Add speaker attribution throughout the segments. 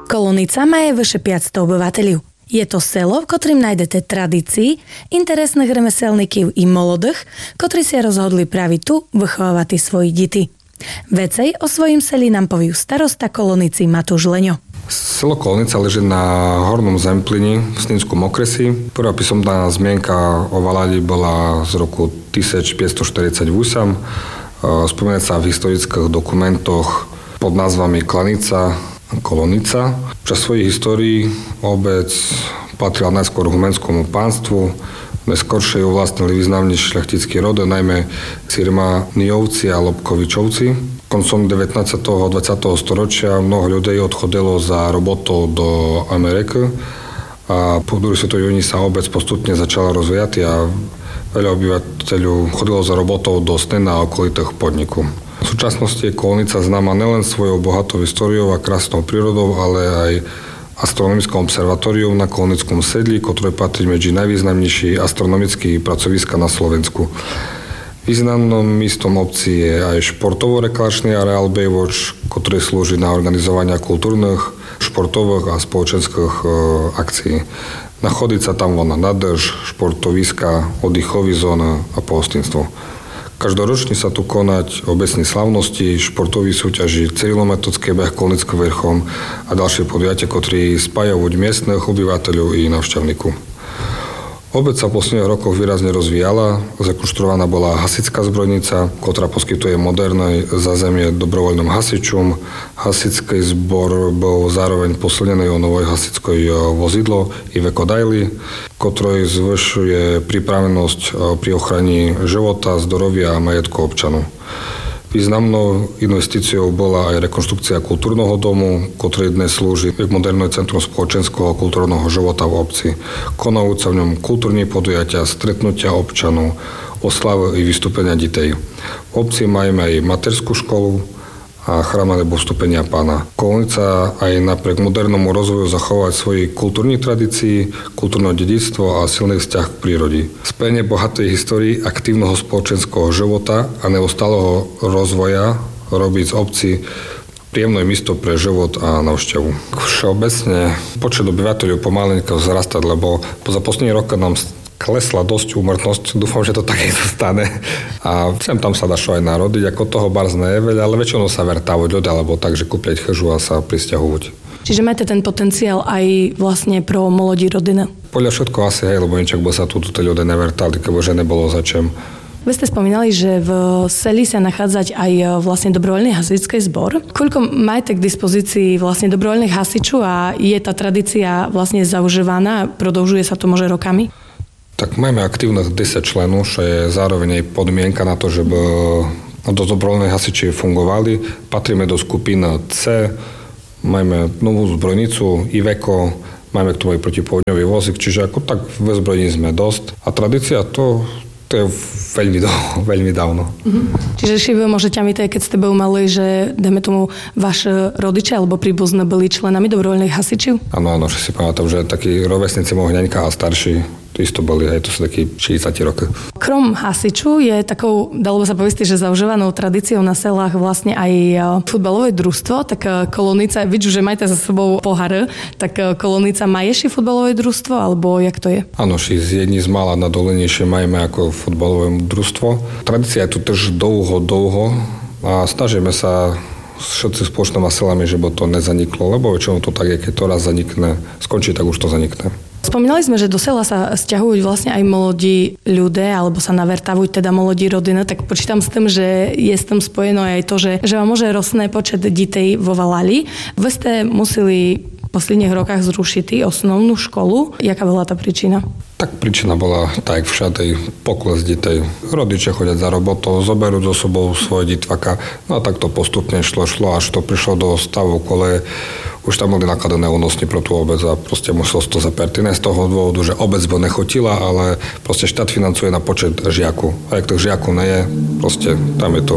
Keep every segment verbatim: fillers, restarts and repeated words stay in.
Speaker 1: Kolonica má vyše päťsto obyvateľov. Je to selo, v ktorým nájdete tradícií, interesných remeselníkov i molodých, ktorí sa rozhodli práve tu vychovávať svoji deti. Vecej o svojím seli nám poviú starosta Kolonici Matúš Leňo.
Speaker 2: Selo Kolonica leží na Hornom Zemplíni v Snínskом okresi. Prvá písomná zmienka o Valali bola z roku tisícpäťstoštyridsaťosem. Spomína sa v historických dokumentoch pod názvami Klanica, Kolonica. Čas svojej histórii obec patrila najskôr humenskému pánstvu, neskôršie ju vlastnili významnejší šľachtický rod, najmä Cirmaniovci a Lobkovičovci. Koncom devätnásteho a dvadsiateho storočia mnoho ľudí odchodilo za robotou do Ameriky a po druhej svetovej vojne sa obec postupne začala rozvíjať a veľa obyvateľov chodilo za robotou do Snina a okolitých podnikov. V súčasnosti je Kolonica známa nielen svojou bohatou históriou a krásnou prírodou, ale aj astronomickou observatóriou na Kolonickom sedli, ktoré patrí medzi najvýznamnejšie astronomické pracoviska na Slovensku. Významným místom obci je aj športovo-rekreačný areál Baywatch, ktorý slúži na organizovanie kultúrnych, športových a spoločenských e, akcií. Nachádza sa tam voľná nádrž, športoviska, oddychové zóny a pohostinstvo. Každoročne sa tu konať obecné slavnosti, športové súťaži, cyrilometodický beh Kolnickým vrchom a ďalšie podujatia, ktoré spájajú miestnych obyvateľov i návštevníkov. Obec sa v posledných rokoch výrazne rozvíjala, zrekonštruovaná bola hasická zbrojnica, ktorá poskytuje moderné zázemie dobrovoľným hasičom. Hasický zbor bol zároveň posilnený o nové hasické vozidlo Iveco Daily, ktoré zvyšuje pripravenosť pri ochrane života, zdravia a majetku občanov. Významnou investíciou bola aj rekonštrukcia kultúrneho domu, ktorý dnes slúži ako moderné centrum spoločenského a kultúrneho života v obci. Konajú sa v ňom kultúrne podujatia, stretnutia občanov, oslavy i vystúpenia detí. V obci máme aj materskú školu a chrám alebo vstúpenia pána. Kolonica aj napriek modernému rozvoju zachovať svoje kultúrne tradície, kultúrne dedičstvo a silný vzťah k prírode. Spojenie bohatej histórii, aktívneho spoločenského života a neustáleho rozvoja robí z obci príjemné miesto pre život a návštevu. Všeobecne počet obyvateľov pomalinko vzrastá, lebo za posledný rok nám klesla dosť úmrtnosť, dúfam, že to také stane. A sem tam sa dá čo aj narodiť, ako toho barz nie je veľa, ale väčšinou sa vertávajú ľudia, alebo tak, že kúpiť chyžu a sa prisťahovať.
Speaker 1: Čiže máte ten potenciál aj vlastne pro molodí rodiny?
Speaker 2: Podľa všetko asi hej, lebo niečak by sa tu tí ľudia nevertali, keďže nebolo za čem.
Speaker 1: Vy ste spomínali, že v seli sa nachádzať aj vlastne dobrovoľný hasičský zbor. Koľko máte k dispozícii vlastne dobrovoľných hasičov a je tá tradícia vlastne zaužívaná, prodĺžuje sa to možno rokami?
Speaker 2: Tak máme aktívnych desať členov, čo je zároveň aj podmienka na to, že by do dobrovoľnej hasiči fungovali. Patríme do skupiny C, máme novú zbrojnicu, Iveco, máme k tomu aj protipovodňový vozík, čiže ako tak ve zbrojní sme dosť. A tradícia to, to je veľmi, veľmi dávno.
Speaker 1: Mhm. Čiže si vy môžete mi keď ste boli mali, že dajme tomu vaši rodičia alebo príbuzní boli členami dobrovoľných hasičov?
Speaker 2: Áno, áno, že si pamätám, že takí rovesníci môjho ňaňka a starší to isto boli, aj to sú takí šesťdesiat roky.
Speaker 1: Krom hasiču je takou, dalo by sa povedať, že zaužívanou tradíciou na selách vlastne aj futbalové družstvo, tak Kolonica, vidíš, že majte za sebou pohár, tak Kolonica má ešte futbalové družstvo, alebo jak to je?
Speaker 2: Áno, z jedni z mála na dolenejšie majme ako futbalové družstvo. Tradícia je tu tiež dlouho, dlouho a snažíme sa všetci spoločnými selami, že by to nezaniklo, lebo väčšinou to tak je, keď to raz zanikne, skončí, tak už to zanikne.
Speaker 1: Spomínali sme, že do sela sa sťahujú vlastne aj molodí ľudia, alebo sa navertavujú teda molodí rodina, tak počítam s tým, že je s tým spojeno aj to, že, že vám môže rostné počet detí vo Valali. Vy ste museli v posledných rokoch zrušiť osnovnú školu. Jaká bola tá príčina?
Speaker 2: Tak príčina bola tak všade pokles detí. Rodičia chodia za robotou, zoberú so sebou svoje ditvaka. No a tak to postupne šlo, šlo, až to prišlo do stavu, kole už tam boli nakladané únosne pro tú obec a proste musel to zaperť. Ne z toho dôvodu, že obec by nechotila, ale proste štát financuje na počet žiakov. A ak tých žiakov nie je, proste tam je to,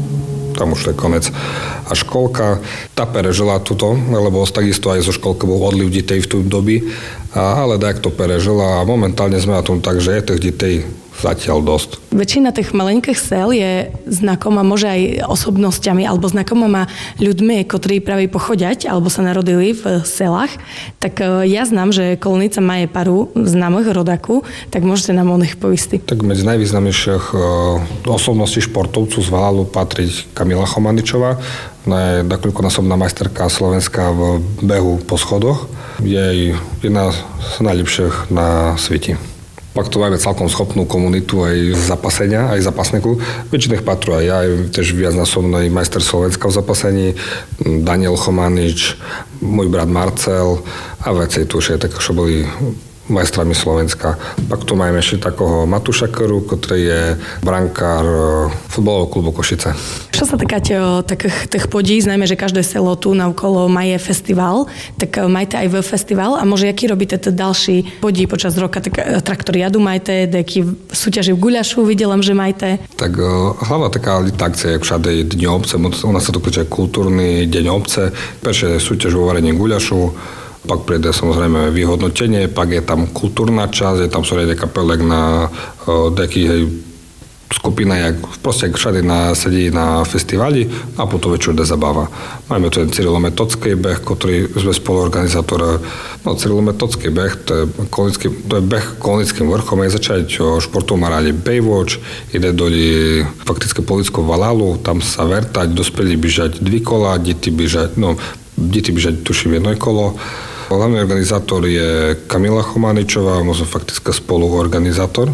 Speaker 2: tam už je konec. A školka, tá perežila tuto, lebo takisto aj zo školky bol odliv detí v tú doby, a, ale tak to perežila a momentálne sme na tom tak, že je tých detí zatiaľ dosť.
Speaker 1: Väčšina tých malenkých sel je znakomá môže aj osobnosťami alebo znakomá ľuďmi, ktorí práve pochodiať alebo sa narodili v selách. Tak ja znám, že Kolonica má paru známych rodaku, tak môžete nám o nich povistiť.
Speaker 2: Tak medzi najvýznamnejších osobností športovcov z Valalu patrí Kamila Chomaničová, ona je niekoľkonásobná majsterka Slovenska v behu po schodoch. Je jedna z najlepších na svete. Pak to máme celkom schopnú komunitu aj zapasenia, aj zapasníku. Väčšiných patru aj ja, aj tiež viacnásobný majster Slovenska v zapasení, Daniel Chomanič, môj brat Marcel a veci tu už je také, čo boli majstrami Slovenska. Pak tu máme ešte takého Matúša Keru, ktorý je brankár futbalového klubu Košice.
Speaker 1: Čo sa týka takých tých podí, znajme, že každé selo tu naokolo maje festival, tak majte aj v festival a môže, aký robíte to ďalší podí počas roka, tak traktoriadu majte, nejaký súťaži v guľašu, vidielam, že majte.
Speaker 2: Tak hlavná taká akcia je všade Dni obce, u nás sa to kričí kultúrny deň obce, peršie súťaž vo varení guľašu, pak príde samozrejme vyhodnotenie, pak je tam kultúrna časť, je tam sorejde kapelek na nejakých skupina, jak proste všade na, sedí na festivali a potom večer ide zabava. Máme tu ten cyrilometodský beh, ktorý sme spoluorganizátor. No, cyrilometodský beh, to je, kolonický, to je beh kolonickým vrchom, je začať o športovom areáli Baywatch, ide doli fakticky po Lidskou Valalu, tam sa vertať, dospelí bežať dvi kola, deti bežať, no, deti bežať tuším jedno kolo. Hlavný organizátor je Kamila Chomaničová, možno fakticky spoluorganizátor.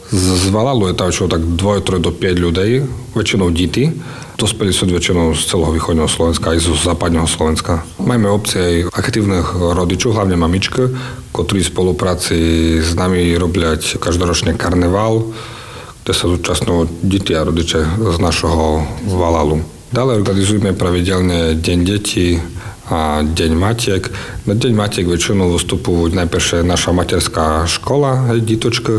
Speaker 2: Z Valalu je tam čo tak dvoje, troje do päť ľudí, väčšinou deti. Dospelí sú väčšinou z celého východného Slovenska, aj zo západného Slovenska. Máme obci aj aktívnych rodičov, hlavne mamičky, ktorí v spolupráci s nami robia každoročne karneval, kde sa zúčastňujú deti a rodiče z našho Valalu. Ďalej organizujeme pravidelne Deň detí a Deň matiek. Na Deň matiek väčšinou vystupujú najprv naša materská škola, hej, ditočka,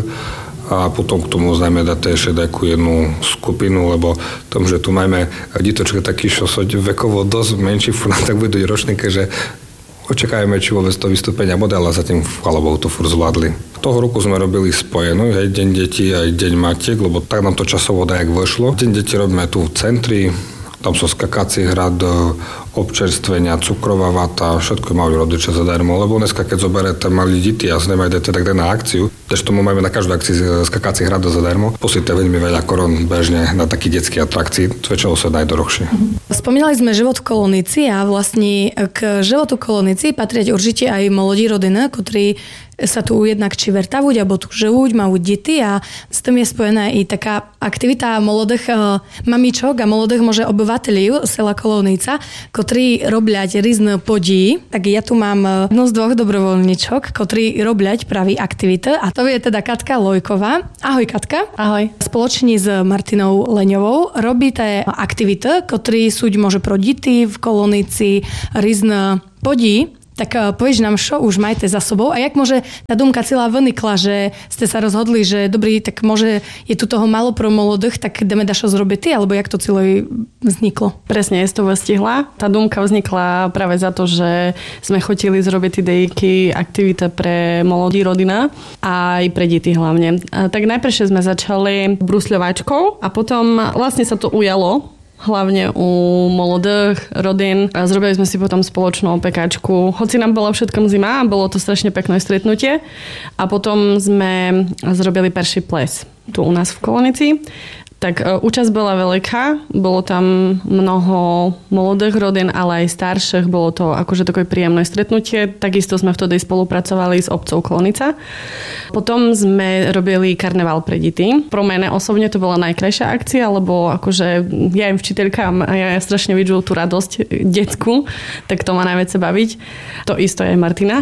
Speaker 2: a potom k tomu znajme dať ešte takú jednu skupinu, lebo tom, že tu máme ditočky taký, čo sú vekovo dosť menší, furt tak budú ročníky, že očakávame, či vôbec to vystúpenia modela, zatím chvála Bohu to furt zvládli. Toho roku sme robili spojenú, aj Deň detí, aj Deň matiek, lebo tak nám to časovo dajak vyšlo. Deň detí robíme tu v centri, tam sú skakací hrad, občerstvenia, cukrová vata, všetko majú rodiče zadarmo, lebo dneska, keď zoberete malí deti a nemajdete tak na akciu, tež tomu máme na každú akcii skakací hrad zadarmo, posíte veľmi veľa korun bežne na taký detský atrakcií, väčšinou sa najdorogšie.
Speaker 1: Spomínali sme život v Kolonici a vlastne k životu Kolonici patriať určite aj mladí rodiny, ktorí sa tu jednak či vertavuť, alebo tu žuť, majú deti a s tým je spojená i taká aktivita mladých mamičok a mladých môže obyvateľov sela Kolonica, ktorí robľať rôzne podí. Tak ja tu mám jednu z dvoch dobrovoľníčok, ktorí robľať pravý aktivity a to je teda Katka Lojková. Ahoj Katka.
Speaker 3: Ahoj.
Speaker 1: Spoločne s Martinou Leňovou robíte aktivity, ktorí sú môže pro deti v Kolonici, rôzne podí. Tak povieš nám, čo už majte za sobou a jak môže tá dumka celá vynikla, že ste sa rozhodli, že dobrý, tak môže je tu toho málo pro mladých, tak ideme dašo zrobiť ty, alebo jak to celé vzniklo?
Speaker 3: Presne, je to vystihla. Tá dumka vznikla práve za to, že sme chotili zrobiť idejky, aktivity pre mladí rodina a aj pre deti hlavne. A tak najprv sme začali brusľovačkou a potom vlastne sa to ujalo hlavne u mladých rodín. Zrobili sme si potom spoločnú opekačku. Hoci nám bola všetkom zima, bolo to strašne pekné stretnutie. A potom sme zrobili perší ples tu u nás v Kolonici. Tak účasť bola veľká, bolo tam mnoho mladých rodín, ale aj starších, bolo to akože také príjemné stretnutie. Takisto sme vtedy spolupracovali s obcov Kolonica. Potom sme robili karneval pre deti. Pro mene osobne to bola najkrajšia akcia, lebo akože ja im včiteľkám a ja strašne vidím tú radosť detskú, tak to ma najviac baviť. To isto je aj Martina.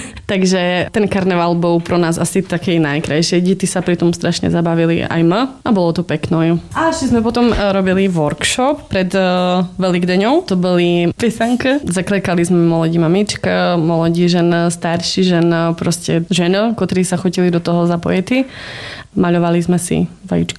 Speaker 3: Takže ten karneval bol pro nás asi taký najkrajšie. Deti sa pri tom strašne zabavili aj my a bolo to pekné. A ešte sme potom robili workshop pred uh, Veľkdeňou. To boli písanky. Zaklekali sme mladí mamička, mladí žen, starší žen, proste ženy, ktorí sa chotili do toho zapojiť. Maľovali sme si vajíčka.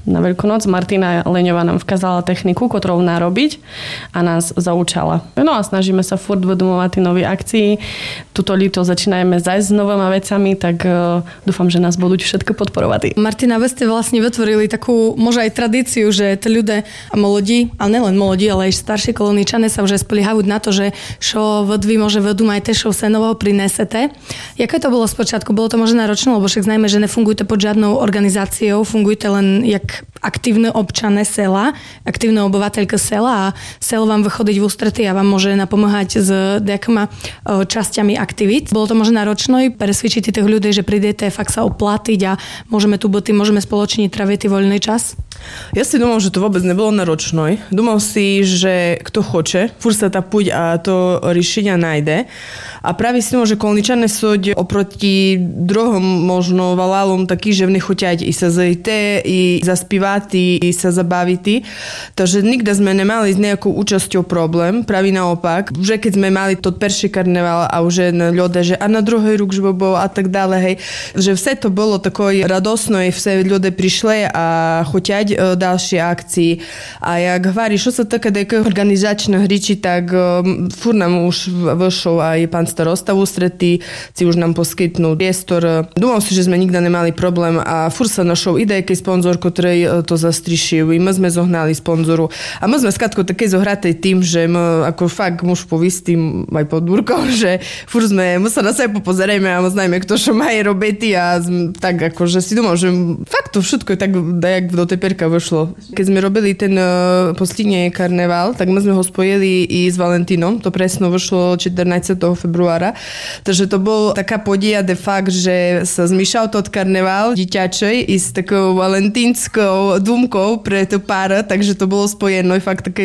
Speaker 3: na Veľkú noc. Martina Leňová nám vkázala techniku, ktorou narobiť a nás zaučala. No a snažíme sa furt vedomovať tie nové akcii. Tuto lito začínajeme zajsť s novými vecami, tak uh, dúfam, že nás budú všetko podporovať.
Speaker 1: Martina, vy ste vlastne vytvorili takú, možno aj tradíciu, že tí ľudia a molodí, a nelen molodí, ale aj starší koloničané sa už spoliehajú na to, že čo vy môže vedu majte, čo se nového prinesete. Jaké to bolo spočiatku? Bolo to možno náročné, lebo však znajme, že nefungujete pod žiadnou organizáciou, fungujete len jak aktívne občané sela, aktívne obyvateľka sela a selo vám vychodiť v ústrety a vám môže napomáhať s nejakými časťami aktivít. Bolo to možno náročné presvedčiť tých ľudí, že prídete fakt sa oplatiť a môžeme tu byť, môžeme spoločne traviť voľný čas?
Speaker 4: Ja si думал, že to vôbec nebolo náročné. Думал si, že kto chce, furt sa tá púť a to riešenia nájde. A práve si думал, že kolničané sú oproti druhom možno valalom takí, že nechutiať i sa zajte, i zaspívať, i sa zabaviť. Takže nikdy sme nemali s nejakou účasťou problém. Práve naopak, že keď sme mali to perší karneval a už na ľudia, že a na druhý rok že bol a tak ďalej, hej, že vse to bolo takové radosné, vse ľudia prišli a chutiať ďalšie akcii. A jak hovorí, čo sa také také organizačné hriči, tak um, furt nám už vyšiel aj pán starosta v ústretí, si už nám poskytnul priestor. Думал si, že sme nikdy nemali problém a furt sa našol idejký sponzor, ktorý to zastrišil. I my sme zohnali sponzoru. A my sme skratko také zohratej tým, že my ako fakt muž povistým aj pod Burkom, že furt sme, my sa na sebe popozerajme a my znajme, kto čo má robiť a tak akože si думал, že fakt to všetko je tak, jak do tej perka vyšlo. Keď sme robili ten uh, posledný karneval, tak my sme ho spojili i s Valentínom. To presno vyšlo čtrnásteho februára. Takže to bol taká podia de fakt, že sa zmiešal tot karneval dieťačej i s takou valentínskou dúmkou pre tú pár, takže to bolo spojené fakt takej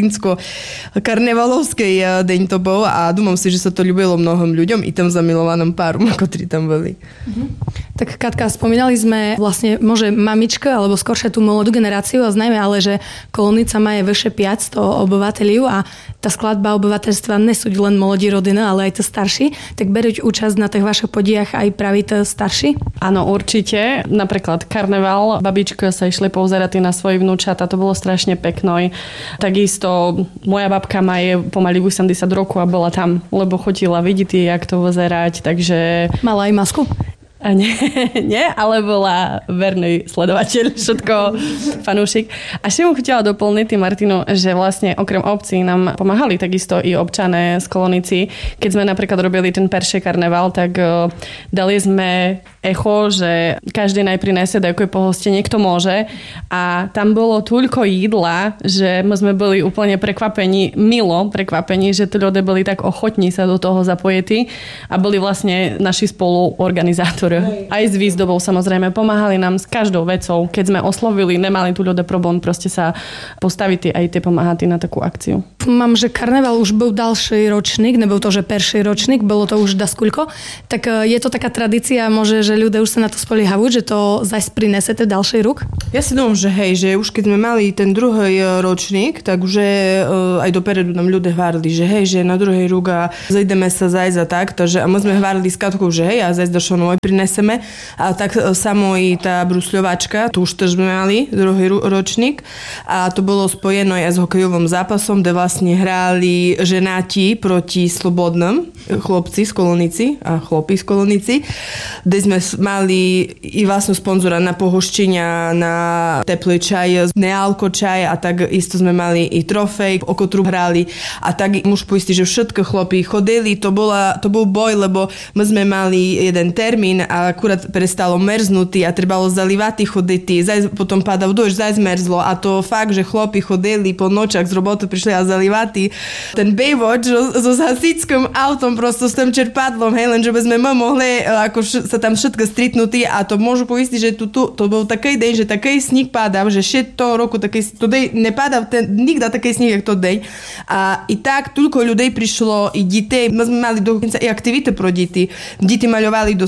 Speaker 4: valentínsko-karnevalovskej deň to bol a dúmam si, že sa to ľúbilo mnohom ľuďom i tam zamilovanom párom, ktorí tam boli.
Speaker 1: Mhm. Tak Katka, spomínali sme vlastne môže mamička alebo skoršie tú mladú generáciu a znajme ale, že Kolonica má je vyše päťsto obyvateľov a tá skladba obyvateľstva nesú len mladí rodina, ale aj to starší. Tak berúť účasť na tých vašich podijach aj praví to starší?
Speaker 3: Áno, určite. Napríklad karneval, babička sa išli pouzerať na svoje vnúčata, to bolo strašne pekné. Takisto moja babka má je pomaly osemdesiat rokov a bola tam, lebo chodila vidieť, jak to pozerať, takže...
Speaker 1: Mala aj masku?
Speaker 3: A nie, nie, ale bola verný sledovateľ, všetko fanúšik. A ešte mu chcela doplniť tým Martinu, že vlastne okrem obcí nám pomáhali takisto i občané z Kolonici. Keď sme napríklad robili ten perší karneval, tak uh, dali sme echo, že každý najprinese dajú pohostenie, kto môže. A tam bolo toľko jídla, že my sme boli úplne prekvapení, milo prekvapení, že tí ľudia boli tak ochotní sa do toho zapojiť a boli vlastne naši spoluorganizátori. Aj s výzdobou samozrejme pomáhali nám s každou vecou. Keď sme oslovili, nemali tu ľudia problém proste sa postaviť aj tie pomáhať na takú akciu.
Speaker 1: Mám, že karneval už bol ďalší ročník, nebol to, že perší ročník, bolo to už daskuľko. Tak je to taká tradícia, môže, že ľudia už sa na to spoliehajú, že to zase prinesete ďalší rok?
Speaker 4: Ja si dúfam, že hej, že už keď sme mali ten druhý ročník, tak už aj dopredu nám ľudia hovorili, že hej, že na druhý rok a zajdeme sa zajsť a tak, takže a my sme hovorili s Katkou, že hej, a zajsť do šonoj prineseme. A tak samo i tá brusľovačka, tu už tiež sme mali druhý ročník a to bolo spojené aj s hokejovým zápasom, kde vlastne hráli ženáti proti slobodným, chlopci z Kolonici a chlopí z Kolonici, kde sme mali i vlastne sponzora na pohoščenia, na teplý čaj, nealko čaj a tak isto sme mali i trofej, oko trub hrali a tak muž poistí, že všetko chlopí chodili, to, bola, to bol boj, lebo my sme mali jeden termín a akurát prestalo merznutý a trebalo zalivati choditi, zaj potom padal dojš, zaj zmerzlo a to fakt, že chlopi chodili po nočach z roboty, prišli a zalivati ten bejvoč so hasičským autom prosto s tým čerpadlom, hej, lenže by sme mohli ako š- sa tam všetko stritnutí a to môžu poistiť, že tu, tu, to bol taký deň, že taký sníh padal, že všetko roku taký, to deň nepadal ten, nikda taký sníh, jak to deň a i tak toľko ľudí prišlo i deti, my sme mali dokonca i aktivity pro deti, deti maľovali do snihu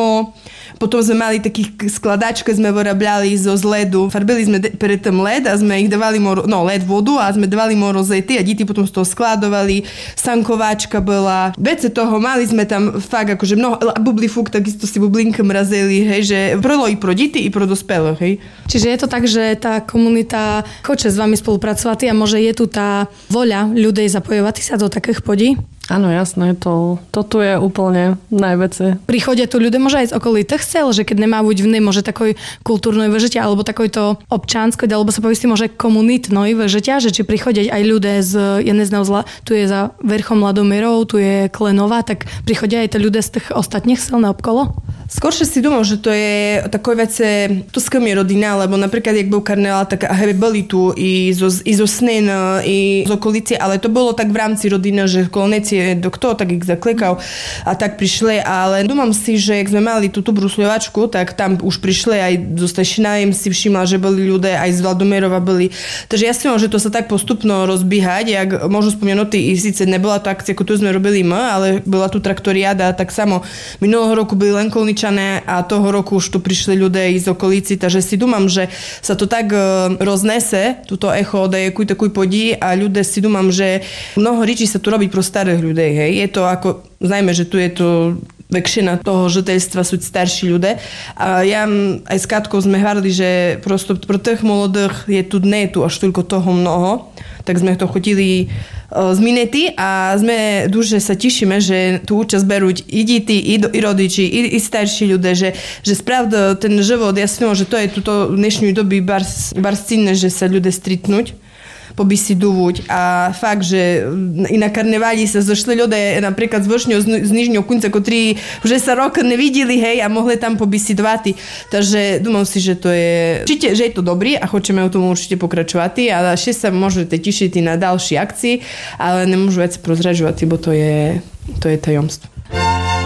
Speaker 4: víno. Potom sme mali takých skladačky, sme vyrabľali zo z ledu. Farbili sme de- predtým led a sme ich dávali, mor- no led vodu a sme dávali morozety a deti potom z toho skladovali. Sankováčka bola. Vece toho mali sme tam fakt akože mnoho, bublifúk, takisto si bublinky mrazili, hej, že prolo i pro deti, i pro dospelých, hej.
Speaker 1: Čiže je to tak, že tá komunita chce s vami spolupracovať a môže je tu tá voľa ľudí zapojovať sa do takých podí?
Speaker 3: Áno, jasné, to, to tu je úplne najväčšie.
Speaker 1: Prichodia tu ľudia možno aj z okolitých cel, že keď nemá buď v nej može takoj kultúrnej vežetia, alebo takojto občanskoj, alebo sa povie si može komunitnoj vežetia, že či prichodia aj ľudia z, ja neznám, zla, tu je za Verchom Ladomirov, tu je Klenová, tak prichodia aj ľudia z tých ostatných cel na okolo?
Speaker 4: Skôršie si думав, že to je takové vece, to s kým je rodina, lebo napríklad, jak bol karneval, tak hej, boli tu i zo, i zo Snen, i z okolice, ale to bolo tak v rámci rodiny, že kolnecie do kto, tak ich zaklekal a tak prišli, ale думам si, že jak sme mali túto brusľovačku, tak tam už prišli aj zo Stešina, im si všimla, že boli ľudia, aj z Vladomirova boli. Takže ja si mám, že to sa tak postupno rozbíhať, jak môžu spomenúť, i síce nebola to akcia, ako tu sme robili my, ale bola tu traktoriáda, tak samo minulého roku byli len kolničané a toho roku už tu prišli ľudia z okolici, takže si думам, že sa to tak roznese, túto echo od jakuj takuj podí a ľudia si думам, že mnoho rečí sa tu robiť pro starých ľudí, hej. Je to ako, znajme, že tu je to väčšina toho žiteľstva sú starší ľudia. A ja aj s Katkou sme hovorili, že prosto pro tých molodých je tu nie tu až toľko toho mnoho, tak sme to chodili z minety a sme duže sa tešíme, že tu účasť berú i deti, i, i rodiči, i, i starší ľudia, že, že spravda ten život, ja si myslím, že to je tuto v dnešnej doby bar, bar cinné, že sa ľudia stretnúť, pobisidovať a fakt, že i na karnevali sa zošli ľudia napríklad z Vršňou, z Nižňou Kunca, ktorí už sa rok nevideli, hej, a mohli tam pobisidovať. Takže думам si, že to je určite, že je to dobrý a chceme o tom určite pokračovať, ale ešte sa môžete tešiť na ďalšie akcie, ale nemôžu veci prozražovať, bo to je, to je tajomstvo.